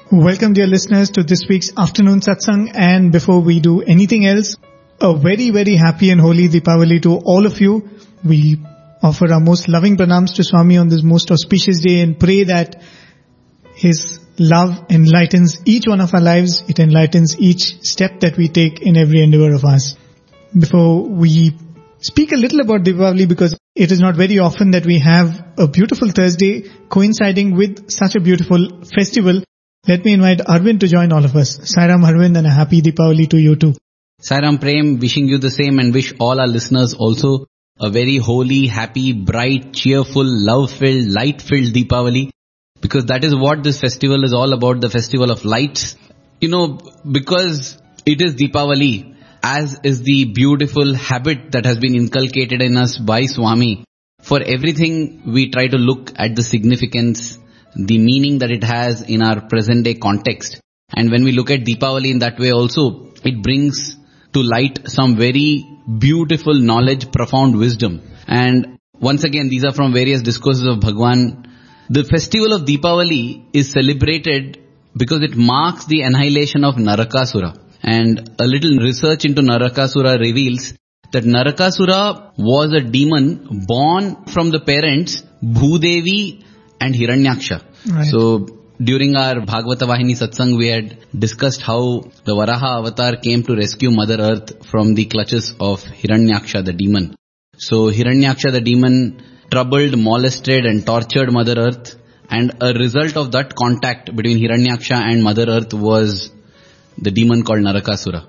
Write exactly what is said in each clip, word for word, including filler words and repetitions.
Welcome, dear listeners, to this week's afternoon satsang. And before we do anything else, a very, very happy and holy Deepavali to all of you. We offer our most loving pranams to Swami on this most auspicious day and pray that His love enlightens each one of our lives. It enlightens each step that we take in every endeavor of ours. Before we speak a little about Deepavali, because it is not very often that we have a beautiful Thursday coinciding with such a beautiful festival, let me invite Arvind to join all of us. Sairam Arvind, and a happy Deepavali to you too. Sairam Prem, wishing you the same and wish all our listeners also a very holy, happy, bright, cheerful, love-filled, light-filled Deepavali. Because that is what this festival is all about, the festival of lights. You know, because it is Deepavali, as is the beautiful habit that has been inculcated in us by Swami. For everything, we try to look at the significance, the meaning that it has in our present day context. And when we look at Deepavali in that way also, it brings to light some very beautiful knowledge, profound wisdom. And once again, these are from various discourses of Bhagwan. The festival of Deepavali is celebrated because it marks the annihilation of Narakasura. And a little research into Narakasura reveals that Narakasura was a demon born from the parents Bhudevi and Hiranyaksha. Right. So during our Bhagavata Vahini Satsang, we had discussed how the Varaha avatar came to rescue Mother Earth from the clutches of Hiranyaksha, the demon. So Hiranyaksha, the demon, troubled, molested and tortured Mother Earth. And a result of that contact between Hiranyaksha and Mother Earth was the demon called Narakasura.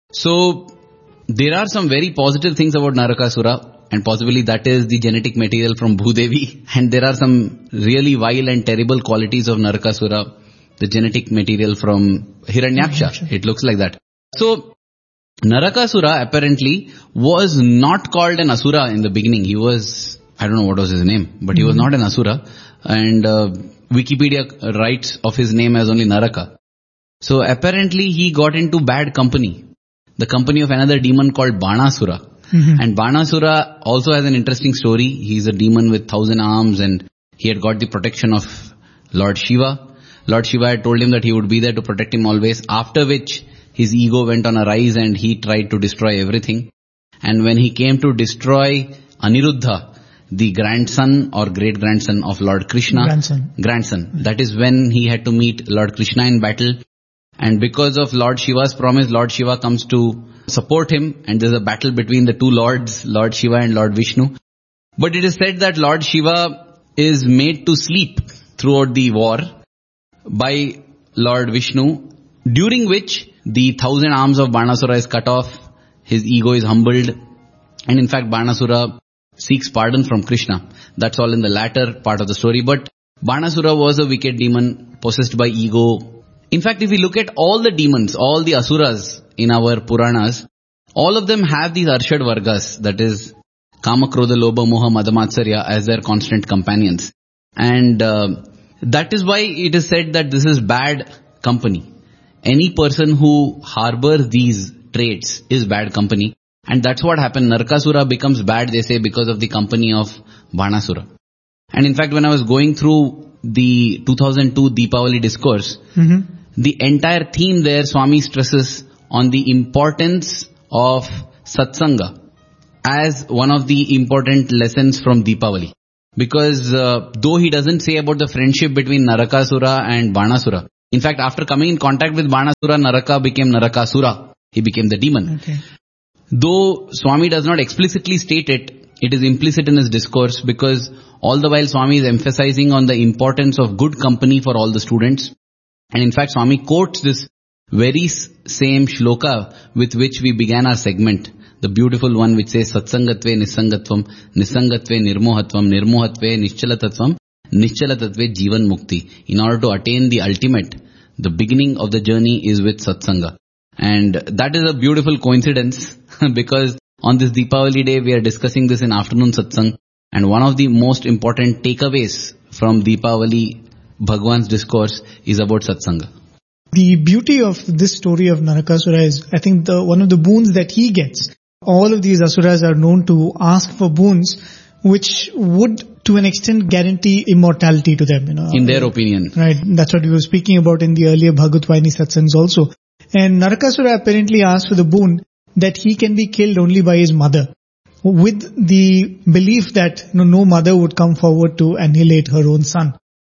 So there are some very positive things about Narakasura. And possibly that is the genetic material from Bhudevi. And there are some really vile and terrible qualities of Narakasura, the genetic material from Hiranyaksha. It looks like that. So Narakasura apparently was not called an Asura in the beginning. He was, I don't know what was his name, but he was not an Asura. And uh, Wikipedia writes of his name as only Naraka. So apparently he got into bad company. The company of another demon called Banasura. Mm-hmm. And Banasura also has an interesting story. He's a demon with thousand arms and he had got the protection of Lord Shiva. Lord Shiva had told him that he would be there to protect him always, after which his ego went on a rise and he tried to destroy everything. And when he came to destroy Aniruddha, the grandson or great-grandson of Lord Krishna, grandson. grandson, that is when he had to meet Lord Krishna in battle. And because of Lord Shiva's promise, Lord Shiva comes to support him and there's a battle between the two lords, Lord Shiva and Lord Vishnu. But it is said that Lord Shiva is made to sleep throughout the war by Lord Vishnu, during which the thousand arms of Banasura is cut off, his ego is humbled, and in fact Banasura seeks pardon from Krishna. That's all in the latter part of the story. But Banasura was a wicked demon possessed by ego. In fact, if we look at all the demons, all the Asuras in our Puranas, all of them have these Arshad Vargas, that is Kama, Krodha, Lobha, Moha, Mada, Matsarya as their constant companions. And uh, that is why it is said that this is bad company. Any person who harbors these traits is bad company. And that's what happened. Narakasura becomes bad, they say, because of the company of Banasura. And in fact, when I was going through the two thousand two Deepavali discourse, mm-hmm. the entire theme there, Swami stresses on the importance of Satsanga as one of the important lessons from Deepavali. Because uh, though he doesn't say about the friendship between Narakasura and Banasura, in fact, after coming in contact with Banasura, Naraka became Narakasura. He became the demon. Okay. Though Swami does not explicitly state it, it is implicit in his discourse, because all the while Swami is emphasizing on the importance of good company for all the students. And in fact, Swami quotes this very same shloka with which we began our segment, the beautiful one which says Satsangatve Nisangatvam, Nisangatve Nirmohatvam, Nirmohatve Nischalatatvam, Nischalatatve Jivan Mukti. In order to attain the ultimate, the beginning of the journey is with Satsanga. And that is a beautiful coincidence because on this Deepavali day we are discussing this in afternoon satsang, and one of the most important takeaways from Deepavali Bhagwan's discourse is about Satsanga. The beauty of this story of Narakasura is, I think, the one of the boons that he gets. All of these asuras are known to ask for boons which would to an extent guarantee immortality to them, you know. In their opinion. Right. That's what we were speaking about in the earlier Bhagavat-Vahini satsangs also. And Narakasura apparently asked for the boon that he can be killed only by his mother, with the belief that, you know, no mother would come forward to annihilate her own son.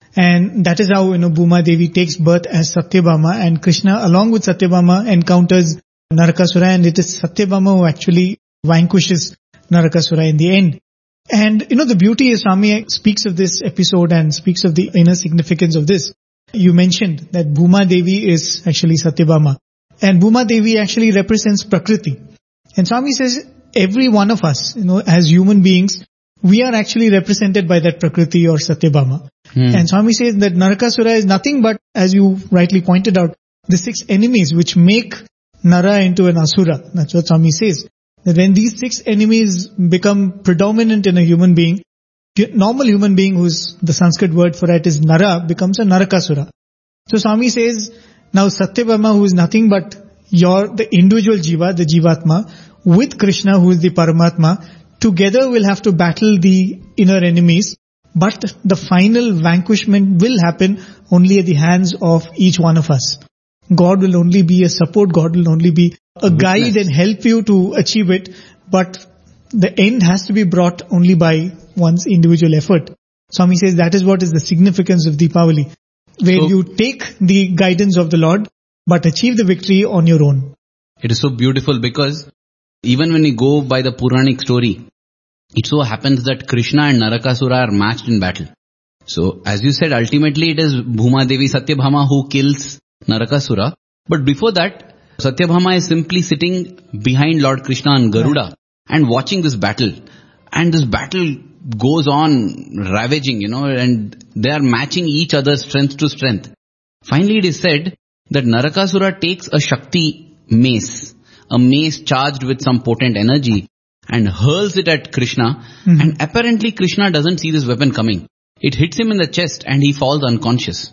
And that is how, you know, Bhuma Devi takes birth as Satyabhama, and Krishna along with Satyabhama encounters Narakasura, and it is Satyabhama who actually vanquishes Narakasura in the end. And, you know, the beauty is, Swami speaks of this episode and speaks of the inner significance of this. You mentioned that Bhuma Devi is actually Satyabhama. And Bhuma Devi actually represents Prakriti. And Swami says, every one of us, you know, as human beings, we are actually represented by that Prakriti or Satyabhama. Hmm. And Swami says that Narakasura is nothing but, as you rightly pointed out, the six enemies which make Nara into an Asura. That's what Swami says. That when these six enemies become predominant in a human being, normal human being, who's the Sanskrit word for it is Nara, becomes a Narakasura. So Swami says, now Satyabhama, who is nothing but your, the individual Jiva, the Jivatma, with Krishna, who is the Paramatma, together will have to battle the inner enemies, but the final vanquishment will happen only at the hands of each one of us. God will only be a support, God will only be a guide and help you to achieve it, but the end has to be brought only by one's individual effort. Swami says that is what is the significance of Deepavali, where so, you take the guidance of the Lord, but achieve the victory on your own. It is so beautiful because even when we go by the Puranic story, it so happens that Krishna and Narakasura are matched in battle. So, as you said, ultimately it is Bhuma Devi Satyabhama who kills Narakasura. But before that, Satyabhama is simply sitting behind Lord Krishna on Garuda and watching this battle. And this battle goes on ravaging, you know, and they are matching each other's strength to strength. Finally, it is said that Narakasura takes a Shakti mace, a mace charged with some potent energy, and hurls it at Krishna. Mm-hmm. And apparently Krishna doesn't see this weapon coming. It hits him in the chest and he falls unconscious.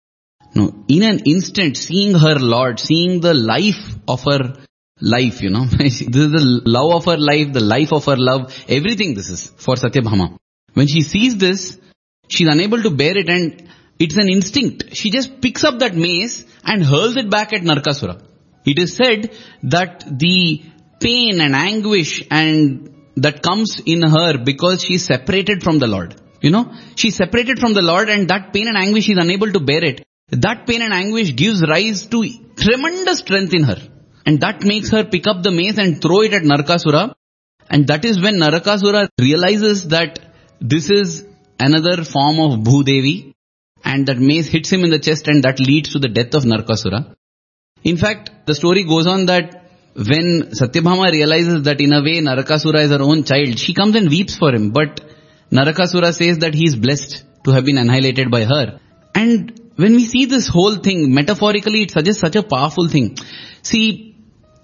No, in an instant, seeing her Lord, seeing the life of her life, you know, this is the love of her life, the life of her love, everything this is for Satyabhama. When she sees this, she's unable to bear it, and it's an instinct. She just picks up that mace and hurls it back at Narakasura. It is said that the pain and anguish and that comes in her because she's separated from the Lord. You know, she's separated from the Lord, and that pain and anguish, she's unable to bear it. That pain and anguish gives rise to tremendous strength in her. And that makes her pick up the mace and throw it at Narakasura. And that is when Narakasura realizes that this is another form of Bhudevi. And that mace hits him in the chest, and that leads to the death of Narakasura. In fact, the story goes on that when Satyabhama realizes that in a way Narakasura is her own child, she comes and weeps for him. But Narakasura says that he is blessed to have been annihilated by her. And when we see this whole thing, metaphorically, it suggests such a powerful thing. See,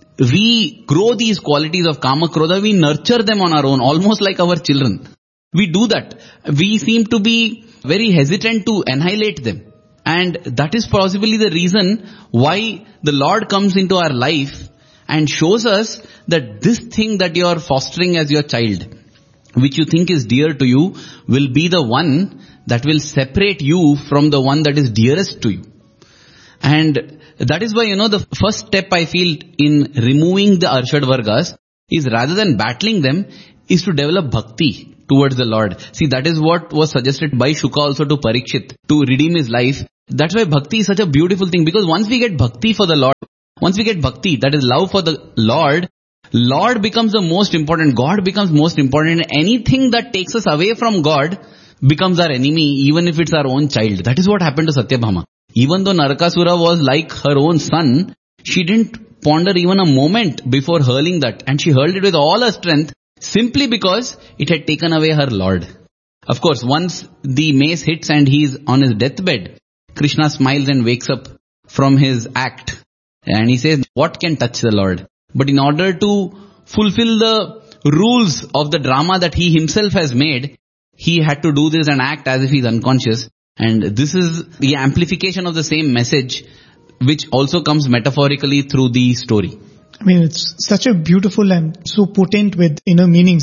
we grow these qualities of Kama Krodha, we nurture them on our own, almost like our children. We do that. We seem to be very hesitant to annihilate them. And that is possibly the reason why the Lord comes into our life and shows us that this thing that you are fostering as your child, which you think is dear to you, will be the one that will separate you from the one that is dearest to you. And that is why, you know, the first step I feel in removing the Arshad Vargas is, rather than battling them, is to develop bhakti towards the Lord. See, that is what was suggested by Shuka also to Parikshit to redeem his life. That's why bhakti is such a beautiful thing, because once we get bhakti for the Lord, once we get bhakti, that is love for the Lord, Lord becomes the most important, God becomes most important. Anything that takes us away from God becomes our enemy, even if it's our own child. That is what happened to Satyabhama. Even though Narakasura was like her own son, she didn't ponder even a moment before hurling that. And she hurled it with all her strength, simply because it had taken away her Lord. Of course, once the mace hits and he's on his deathbed, Krishna smiles and wakes up from his act. And he says, what can touch the Lord? But in order to fulfill the rules of the drama that he himself has made, he had to do this and act as if he's unconscious. And this is the amplification of the same message, which also comes metaphorically through the story. I mean, it's such a beautiful and so potent with inner meanings.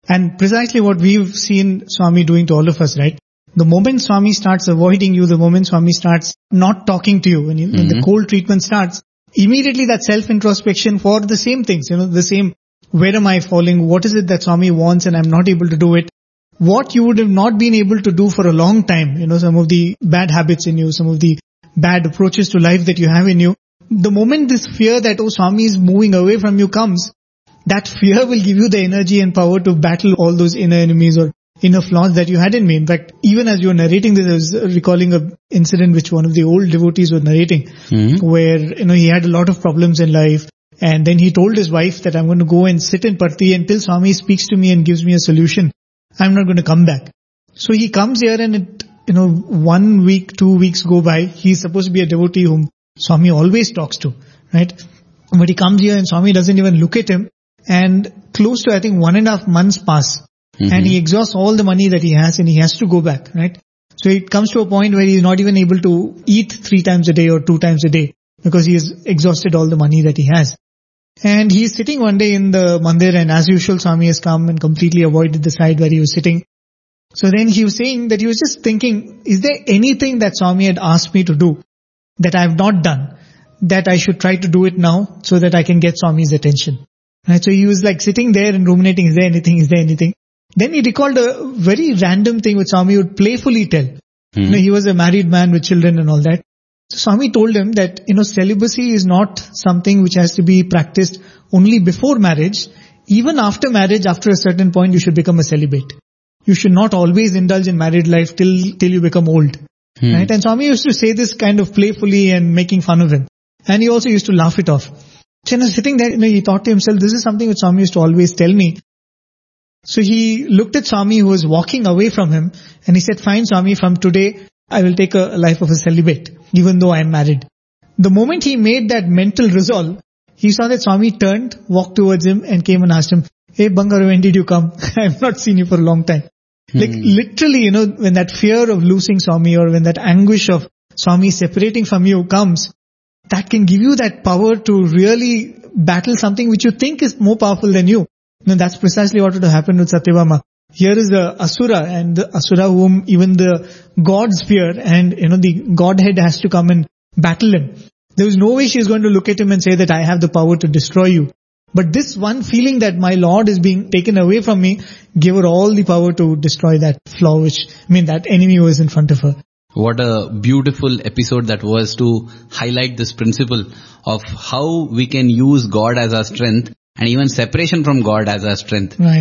And precisely what we've seen Swami doing to all of us, right? The moment Swami starts avoiding you, the moment Swami starts not talking to you, when, you, mm-hmm. when the cold treatment starts, immediately that self-introspection for the same things, you know, the same, where am I falling? What is it that Swami wants and I'm not able to do it? What you would have not been able to do for a long time, you know, some of the bad habits in you, some of the bad approaches to life that you have in you. The moment this fear that, oh, Swami is moving away from you comes, that fear will give you the energy and power to battle all those inner enemies or inner flaws that you had in me. In fact, even as you were narrating this, I was recalling an incident which one of the old devotees was narrating, mm-hmm. where, you know, he had a lot of problems in life. And then he told his wife that I'm going to go and sit in Parthi until Swami speaks to me and gives me a solution. I'm not going to come back. So he comes here and it, you know, one week, two weeks go by. He's supposed to be a devotee whom Swami always talks to, right? But he comes here and Swami doesn't even look at him. And close to, I think, one and a half months pass. Mm-hmm. And he exhausts all the money that he has and he has to go back, right? So it comes to a point where he's not even able to eat three times a day or two times a day because he has exhausted all the money that he has. And he's sitting one day in the mandir and as usual Swami has come and completely avoided the side where he was sitting. So then he was saying that he was just thinking, is there anything that Swami had asked me to do that I have not done, that I should try to do it now so that I can get Swami's attention? Right? So he was like sitting there and ruminating, is there anything, is there anything? Then he recalled a very random thing which Swami would playfully tell. Mm-hmm. You know, he was a married man with children and all that. So Swami told him that, you know, celibacy is not something which has to be practiced only before marriage. Even after marriage, after a certain point, you should become a celibate. You should not always indulge in married life till till you become old. Hmm. Right? And Swami used to say this kind of playfully and making fun of him. And he also used to laugh it off. So, you know, sitting there, you know, he thought to himself, this is something which Swami used to always tell me. So he looked at Swami who was walking away from him and he said, fine Swami, from today I will take a life of a celibate, even though I am married. The moment he made that mental resolve, he saw that Swami turned, walked towards him and came and asked him, hey Bangaru, when did you come? I have not seen you for a long time. Hmm. Like literally, you know, when that fear of losing Swami or when that anguish of Swami separating from you comes, that can give you that power to really battle something which you think is more powerful than you. You know, that's precisely what would have happened with Satyabhama. Here is the Asura, and the Asura whom even the gods fear, and you know, the Godhead has to come and battle him. There was no way she is going to look at him and say that I have the power to destroy you. But this one feeling that my Lord is being taken away from me gave her all the power to destroy that flaw, which, I mean, that enemy who was in front of her. What a beautiful episode that was to highlight this principle of how we can use God as our strength and even separation from God as our strength. Right.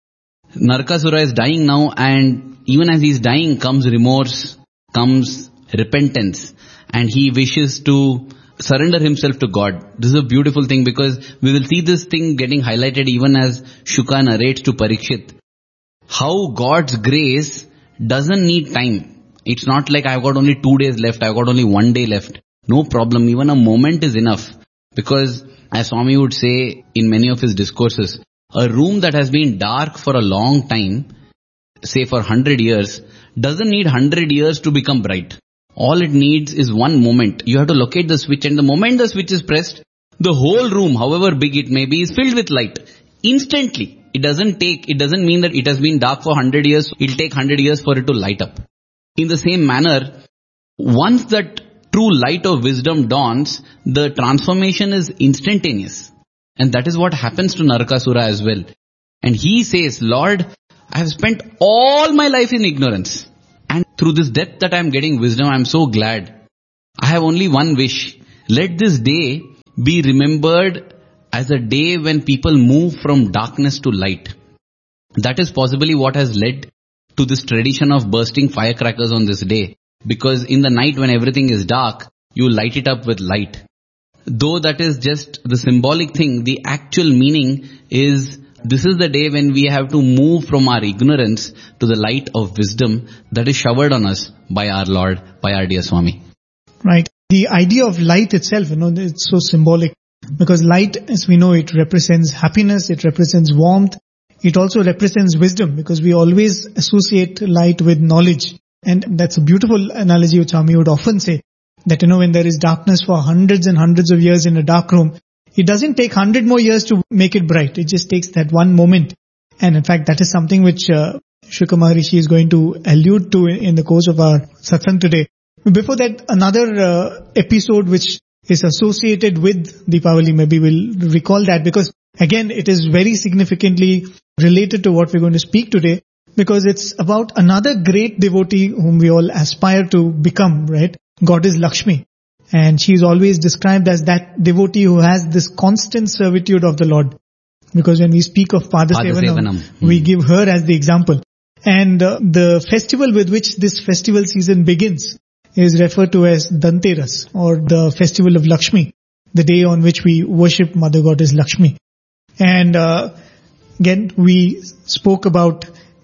Narakasura is dying now, and even as he's dying comes remorse, comes repentance, and he wishes to surrender himself to God. This is a beautiful thing because we will see this thing getting highlighted even as Shuka narrates to Parikshit. How God's grace doesn't need time. It's not like I've got only two days left, I've got only one day left. No problem, even a moment is enough. Because as Swami would say in many of his discourses, a room that has been dark for a long time, say for one hundred years, doesn't need one hundred years to become bright. All it needs is one moment. You have to locate the switch, and the moment the switch is pressed, the whole room, however big it may be, is filled with light. Instantly. It doesn't take, it doesn't mean that it has been dark for one hundred years, it'll take one hundred years for it to light up. In the same manner, once that true light of wisdom dawns, the transformation is instantaneous. And that is what happens to Narakasura as well. And he says, Lord, I have spent all my life in ignorance. And through this death that I am getting wisdom, I am so glad. I have only one wish. Let this day be remembered as a day when people move from darkness to light. That is possibly what has led to this tradition of bursting firecrackers on this day. Because in the night when everything is dark, you light it up with light. Though that is just the symbolic thing, the actual meaning is this is the day when we have to move from our ignorance to the light of wisdom that is showered on us by our Lord, by our dear Swami. Right. The idea of light itself, you know, it's so symbolic because light, as we know, it represents happiness, it represents warmth, it also represents wisdom because we always associate light with knowledge. And that's a beautiful analogy which Swami would often say. That, you know, when there is darkness for hundreds and hundreds of years in a dark room, it doesn't take hundred more years to make it bright. It just takes that one moment. And in fact, that is something which uh, Shukra Maharishi is going to allude to in the course of our satsang today. Before that, another uh, episode which is associated with Deepavali, maybe we'll recall that, because again, it is very significantly related to what we're going to speak today, because it's about another great devotee whom we all aspire to become, right? Goddess Lakshmi. And she is always described as that devotee who has this constant servitude of the Lord. Because when we speak of Padasevanam, hmm. we give her as the example. And uh, the festival with which this festival season begins is referred to as Dhanteras, or the festival of Lakshmi, the day on which we worship Mother Goddess Lakshmi. And uh, again, we spoke about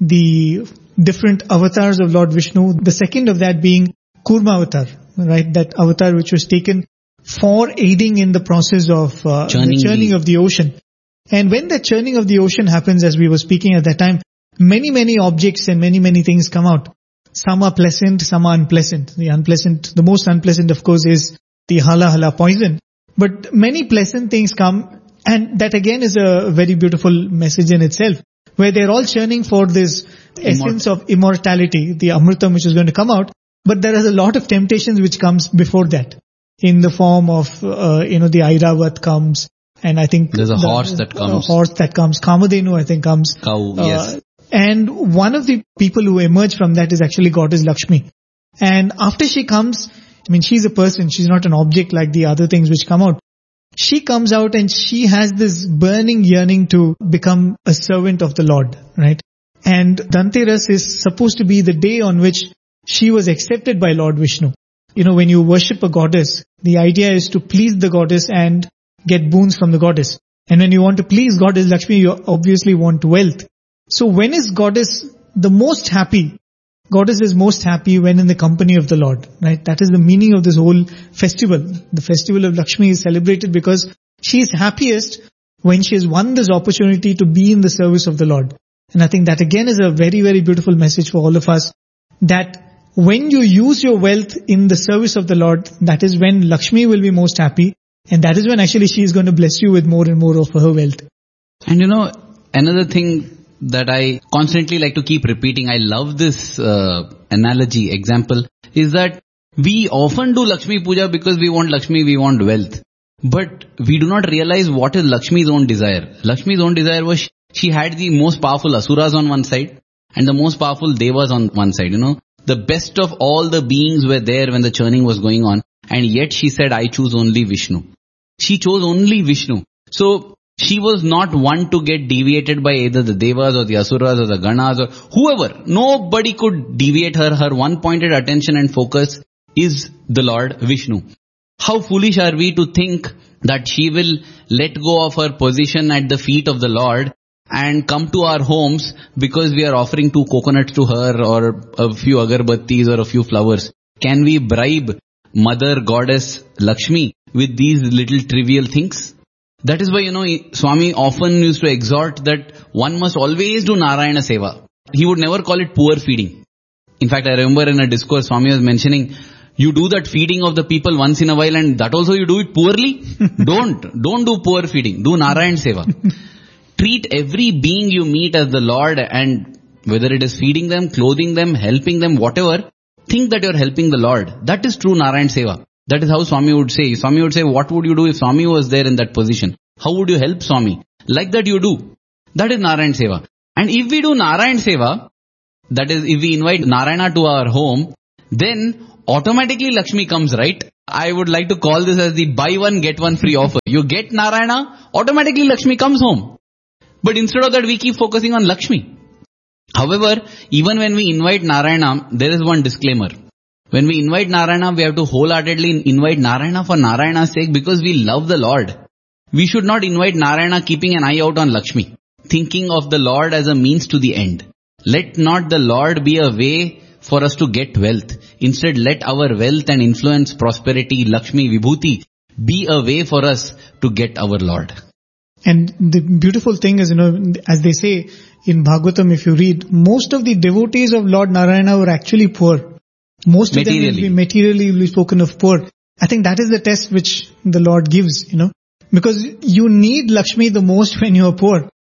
the different avatars of Lord Vishnu, the second of that being Kurma avatar, right? That avatar which was taken for aiding in the process of uh, churning, the churning the... of the ocean. And when the churning of the ocean happens, as we were speaking at that time, many, many objects and many, many things come out. Some are pleasant, some are unpleasant. The unpleasant, the most unpleasant, of course, is the hala hala poison. But many pleasant things come, and that again is a very beautiful message in itself, where they're all churning for this essence of immortality, the amritam which is going to come out. But there is a lot of temptations which comes before that, in the form of, uh, you know, the Airavat comes, and I think there's a the, horse that comes. A horse that comes. Kamadhenu, I think, comes. Cow, uh, yes. And one of the people who emerge from that is actually Goddess Lakshmi. And after she comes, I mean, she's a person, she's not an object like the other things which come out. She comes out and she has this burning yearning to become a servant of the Lord, right? And Dhanteras is supposed to be the day on which she was accepted by Lord Vishnu. You know, when you worship a goddess, the idea is to please the goddess and get boons from the goddess. And when you want to please Goddess Lakshmi, you obviously want wealth. So when is Goddess the most happy? Goddess is most happy when in the company of the Lord, right? That is the meaning of this whole festival. The festival of Lakshmi is celebrated because she is happiest when she has won this opportunity to be in the service of the Lord. And I think that again is a very, very beautiful message for all of us, that when you use your wealth in the service of the Lord, that is when Lakshmi will be most happy, and that is when actually she is going to bless you with more and more of her wealth. And you know, another thing that I constantly like to keep repeating, I love this uh, analogy, example, is that we often do Lakshmi Puja because we want Lakshmi, we want wealth. But we do not realize what is Lakshmi's own desire. Lakshmi's own desire was she had the most powerful Asuras on one side and the most powerful Devas on one side, you know. The best of all the beings were there when the churning was going on, and yet she said, I choose only Vishnu. She chose only Vishnu. So she was not one to get deviated by either the Devas or the Asuras or the Ganas or whoever. Nobody could deviate her. Her one pointed attention and focus is the Lord Vishnu. How foolish are we to think that she will let go of her position at the feet of the Lord and come to our homes because we are offering two coconuts to her or a few agarbattis or a few flowers. Can we bribe Mother Goddess Lakshmi with these little trivial things? That is why, you know, Swami often used to exhort that one must always do Narayana Seva. He would never call it poor feeding. In fact, I remember in a discourse, Swami was mentioning, you do that feeding of the people once in a while and that also you do it poorly? Don't. Don't do poor feeding. Do Narayana Seva. Treat every being you meet as the Lord, and whether it is feeding them, clothing them, helping them, whatever, think that you are helping the Lord. That is true Narayana Seva. That is how Swami would say. Swami would say, what would you do if Swami was there in that position? How would you help Swami? Like that you do. That is Narayana Seva. And if we do Narayana Seva, that is if we invite Narayana to our home, then automatically Lakshmi comes, right? I would like to call this as the buy one get one free offer. You get Narayana, automatically Lakshmi comes home. But instead of that, we keep focusing on Lakshmi. However, even when we invite Narayana, there is one disclaimer. When we invite Narayana, we have to wholeheartedly invite Narayana for Narayana's sake because we love the Lord. We should not invite Narayana keeping an eye out on Lakshmi, thinking of the Lord as a means to the end. Let not the Lord be a way for us to get wealth. Instead, let our wealth and influence, prosperity, Lakshmi, Vibhuti be a way for us to get our Lord. And the beautiful thing is, you know, as they say in Bhagavatam, if you read, most of the devotees of Lord Narayana were actually poor. Most of them will be materially will be spoken of poor. I think that is the test which the Lord gives, you know, because you need Lakshmi the most when you are poor.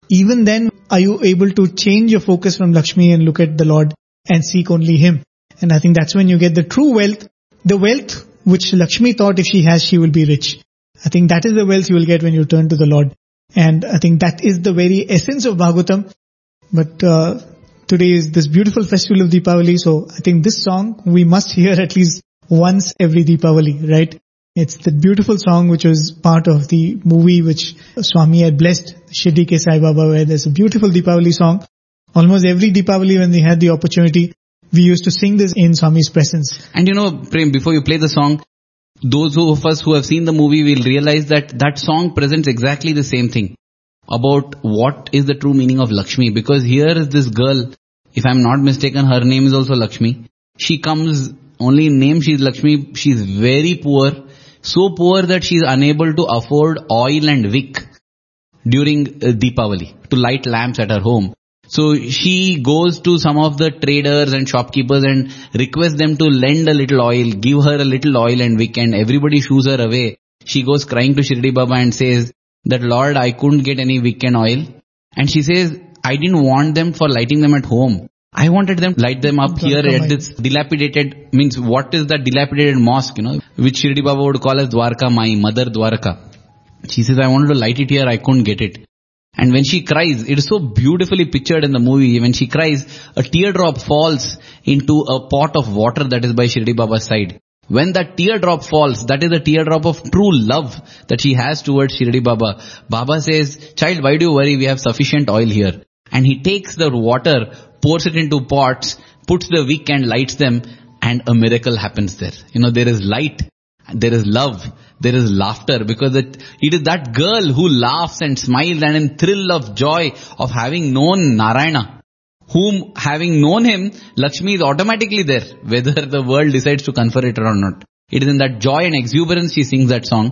even then are you able to change your focus from Lakshmi and look at the Lord and seek only Him. And I think that's when you get the true wealth, the wealth which Lakshmi thought if she has, she will be rich. I think that is the wealth you will get when you turn to the Lord. And I think that is the very essence of Bhagavatam. But uh, today is this beautiful festival of Deepavali, so I think this song we must hear at least once every Deepavali, right? It's the beautiful song which was part of the movie which Swami had blessed, Shirdi Ke Sai Baba, where there's a beautiful Deepavali song. Almost every Deepavali when we had the opportunity, we used to sing this in Swami's presence. And you know, Prem, before you play the song, those of us who have seen the movie will realize that that song presents exactly the same thing about what is the true meaning of Lakshmi. Because here is this girl, if I'm not mistaken, her name is also Lakshmi. She comes, only in name she's Lakshmi, she's very poor, so poor that she's unable to afford oil and wick during uh, Deepavali, to light lamps at her home. So she goes to some of the traders and shopkeepers and requests them to lend a little oil, give her a little oil and wick, and everybody shoos her away. She goes crying to Shirdi Baba and says that, Lord, I couldn't get any wick and oil. And she says, I didn't want them for lighting them at home. I wanted them to light them up here at this dilapidated, means what is that dilapidated mosque, you know, which Shirdi Baba would call as Dwarka Mai, Mother Dwarka. She says, I wanted to light it here, I couldn't get it. And when she cries, it is so beautifully pictured in the movie. When she cries, a teardrop falls into a pot of water that is by Shirdi Baba's side. When that teardrop falls, that is the teardrop of true love that she has towards Shirdi Baba. Baba says, child, why do you worry? We have sufficient oil here. And he takes the water, pours it into pots, puts the wick and lights them, and a miracle happens there. You know, there is light, there is love, there is laughter, because it, it is that girl who laughs and smiles and in thrill of joy of having known Narayana, whom having known him, Lakshmi is automatically there, whether the world decides to confer it or not. It is in that joy and exuberance she sings that song.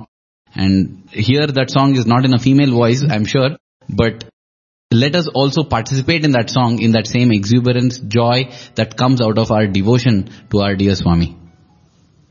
And here that song is not in a female voice, I'm sure, but let us also participate in that song in that same exuberance, joy that comes out of our devotion to our dear Swami.